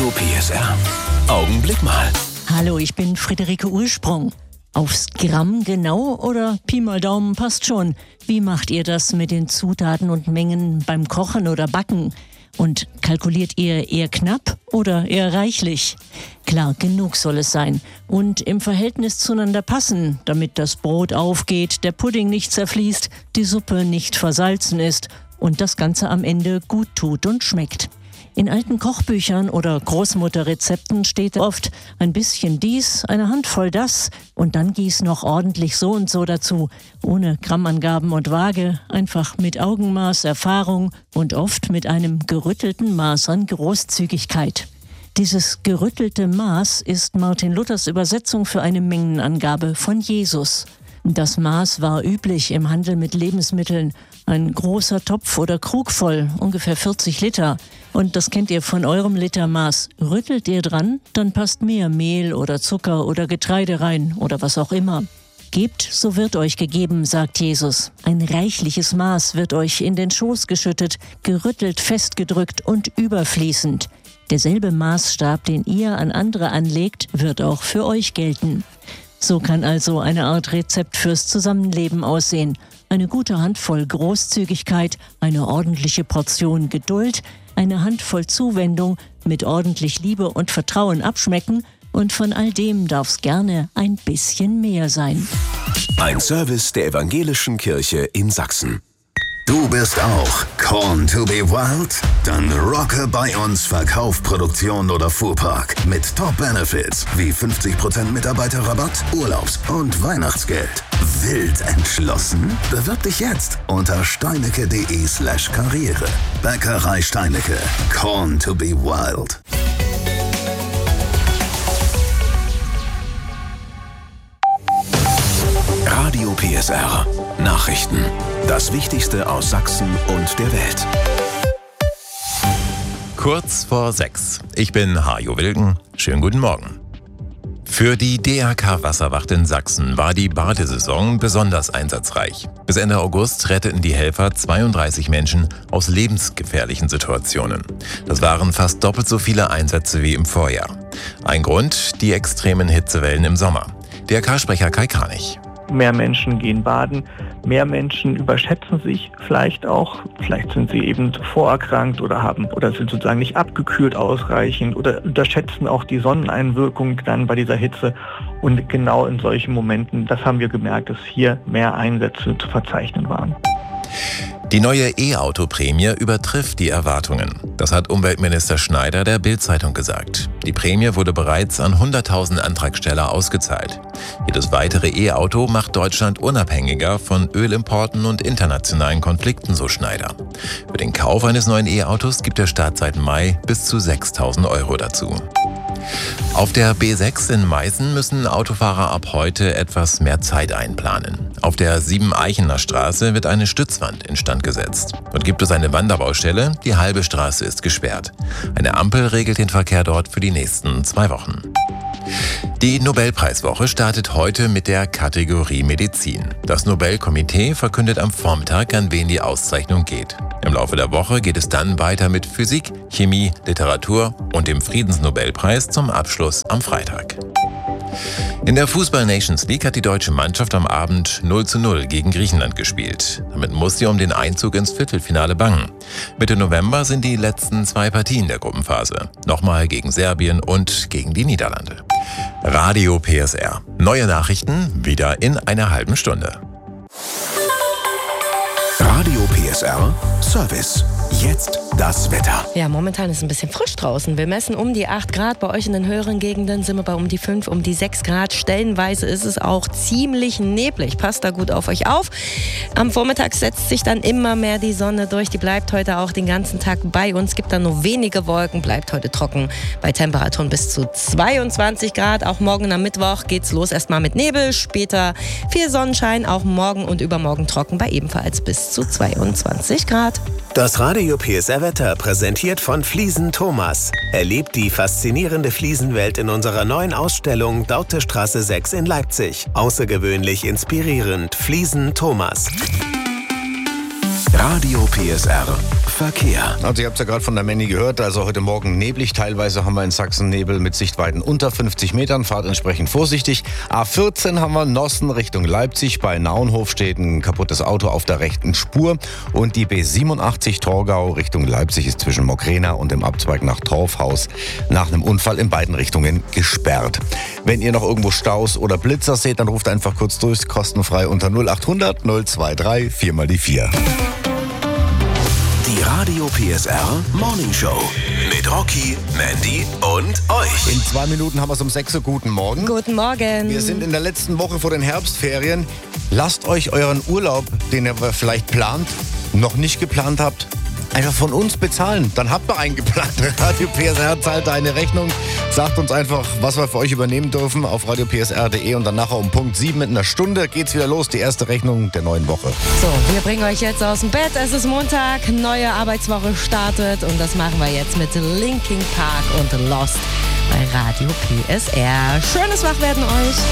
Radio PSR. Augenblick mal. Hallo, ich bin Friederike Ursprung. Aufs Gramm genau oder Pi mal Daumen passt schon? Wie macht ihr das mit den Zutaten und Mengen beim Kochen oder Backen? Und kalkuliert ihr eher knapp oder eher reichlich? Klar, genug soll es sein und im Verhältnis zueinander passen, damit das Brot aufgeht, der Pudding nicht zerfließt, die Suppe nicht versalzen ist und das Ganze am Ende gut tut und schmeckt. In alten Kochbüchern oder Großmutterrezepten steht oft ein bisschen dies, eine Handvoll das und dann gieß noch ordentlich so und so dazu. Ohne Grammangaben und Waage, einfach mit Augenmaß, Erfahrung und oft mit einem gerüttelten Maß an Großzügigkeit. Dieses gerüttelte Maß ist Martin Luthers Übersetzung für eine Mengenangabe von Jesus. Das Maß war üblich im Handel mit Lebensmitteln. Ein großer Topf oder Krug voll, ungefähr 40 Liter. Und das kennt ihr von eurem Litermaß. Rüttelt ihr dran, dann passt mehr Mehl oder Zucker oder Getreide rein oder was auch immer. Gebt, so wird euch gegeben, sagt Jesus. Ein reichliches Maß wird euch in den Schoß geschüttet, gerüttelt, festgedrückt und überfließend. Derselbe Maßstab, den ihr an andere anlegt, wird auch für euch gelten. So kann also eine Art Rezept fürs Zusammenleben aussehen. Eine gute Handvoll Großzügigkeit, eine ordentliche Portion Geduld, eine Handvoll Zuwendung, mit ordentlich Liebe und Vertrauen abschmecken und von all dem darf's gerne ein bisschen mehr sein. Ein Service der Evangelischen Kirche in Sachsen. Du bist auch Corn to be Wild? Dann rocke bei uns Verkauf, Produktion oder Fuhrpark mit Top-Benefits wie 50% Mitarbeiterrabatt, Urlaubs- und Weihnachtsgeld. Wild entschlossen? Bewirb dich jetzt unter steinecke.de/Karriere. Bäckerei Steinecke. Corn to be Wild. Radio PSR. Nachrichten. Das Wichtigste aus Sachsen und der Welt. Kurz vor 6. Ich bin Hajo Wilken. Schönen guten Morgen. Für die DRK Wasserwacht in Sachsen war die Badesaison besonders einsatzreich. Bis Ende August retteten die Helfer 32 Menschen aus lebensgefährlichen Situationen. Das waren fast doppelt so viele Einsätze wie im Vorjahr. Ein Grund: die extremen Hitzewellen im Sommer. DRK-Sprecher Kai Kranich. Mehr Menschen gehen baden, mehr Menschen überschätzen sich vielleicht auch. Vielleicht sind sie eben vorerkrankt oder sind sozusagen nicht abgekühlt ausreichend oder unterschätzen auch die Sonneneinwirkung dann bei dieser Hitze. Und genau in solchen Momenten, das haben wir gemerkt, dass hier mehr Einsätze zu verzeichnen waren. Die neue E-Auto-Prämie übertrifft die Erwartungen. Das hat Umweltminister Schneider der Bild-Zeitung gesagt. Die Prämie wurde bereits an 100.000 Antragsteller ausgezahlt. Jedes weitere E-Auto macht Deutschland unabhängiger von Ölimporten und internationalen Konflikten, so Schneider. Für den Kauf eines neuen E-Autos gibt der Staat seit Mai bis zu 6.000 € dazu. Auf der B6 in Meißen müssen Autofahrer ab heute etwas mehr Zeit einplanen. Auf der 7-Eichener Straße wird eine Stützwand instand gesetzt. Dort gibt es eine Wanderbaustelle, die halbe Straße ist gesperrt. Eine Ampel regelt den Verkehr dort für die nächsten 2 Wochen. Die Nobelpreiswoche startet heute mit der Kategorie Medizin. Das Nobelkomitee verkündet am Vormittag, an wen die Auszeichnung geht. Im Laufe der Woche geht es dann weiter mit Physik, Chemie, Literatur und dem Friedensnobelpreis zum Abschluss am Freitag. In der Fußball-Nations League hat die deutsche Mannschaft am Abend 0:0 gegen Griechenland gespielt. Damit muss sie um den Einzug ins Viertelfinale bangen. Mitte November sind die letzten 2 Partien der Gruppenphase. Nochmal gegen Serbien und gegen die Niederlande. Radio PSR. Neue Nachrichten wieder in einer halben Stunde. Radio PSR Service. Jetzt das Wetter. Ja, momentan ist es ein bisschen frisch draußen. Wir messen um die 8 Grad. Bei euch in den höheren Gegenden sind wir bei um die 5, um die 6 Grad. Stellenweise ist es auch ziemlich neblig. Passt da gut auf euch auf. Am Vormittag setzt sich dann immer mehr die Sonne durch. Die bleibt heute auch den ganzen Tag bei uns. Gibt dann nur wenige Wolken. Bleibt heute trocken bei Temperaturen bis zu 22 Grad. Auch morgen am Mittwoch geht's los. Erstmal mit Nebel. Später viel Sonnenschein. Auch morgen und übermorgen trocken bei ebenfalls bis zu 22 Grad. Das Radio PSR Wetter präsentiert von Fliesen Thomas. Erlebt die faszinierende Fliesenwelt in unserer neuen Ausstellung Daute-Straße 6 in Leipzig. Außergewöhnlich inspirierend. Fliesen Thomas. Radio PSR Verkehr. Also ihr habt es ja gerade von der Manny gehört, also heute Morgen neblig. Teilweise haben wir in Sachsen Nebel mit Sichtweiten unter 50 Metern. Fahrt entsprechend vorsichtig. A14 haben wir Nossen Richtung Leipzig. Bei Naunhof steht ein kaputtes Auto auf der rechten Spur. Und die B87 Torgau Richtung Leipzig ist zwischen Mokrana und dem Abzweig nach Torfhaus nach einem Unfall in beiden Richtungen gesperrt. Wenn ihr noch irgendwo Staus oder Blitzer seht, dann ruft einfach kurz durch, kostenfrei unter 0800 023 4x4. Die Radio PSR Morning Show mit Rocky, Mandy und euch. In 2 Minuten haben wir es um 6 Uhr. Guten Morgen. Guten Morgen. Wir sind in der letzten Woche vor den Herbstferien. Lasst euch euren Urlaub, den ihr vielleicht plant, noch nicht geplant habt, einfach von uns bezahlen. Dann habt ihr einen geplant. Radio PSR zahlt eine Rechnung. Sagt uns einfach, was wir für euch übernehmen dürfen auf radiopsr.de und dann nachher um Punkt 7 in einer Stunde geht's wieder los. Die erste Rechnung der neuen Woche. So, wir bringen euch jetzt aus dem Bett. Es ist Montag, neue Arbeitswoche startet und das machen wir jetzt mit Linkin Park und Lost bei Radio PSR. Schönes Wachwerden euch.